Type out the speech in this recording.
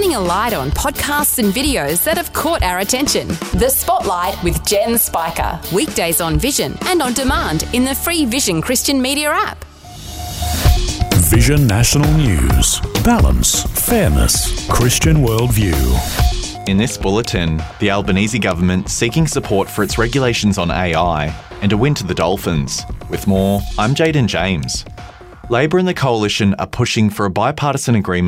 shining a light on podcasts and videos that have caught our attention. The Spotlight with Jen Spiker. Weekdays on Vision and on demand in the free Vision Christian Media app. Vision National News. Balance, fairness, Christian worldview. In this bulletin, the Albanese government seeking support for its regulations on AI and a win to the Dolphins. With more, I'm Jaden James. Labor and the Coalition are pushing for a bipartisan agreement